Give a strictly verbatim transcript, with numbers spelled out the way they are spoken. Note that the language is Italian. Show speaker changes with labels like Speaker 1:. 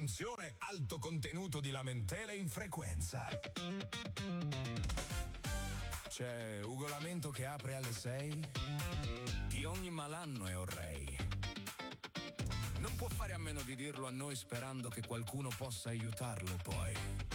Speaker 1: Attenzione, alto contenuto di lamentele in frequenza. C'è Ugo Lamento che apre alle sei di ogni malanno e orrei. Non può fare a meno di dirlo a noi sperando che qualcuno possa aiutarlo poi.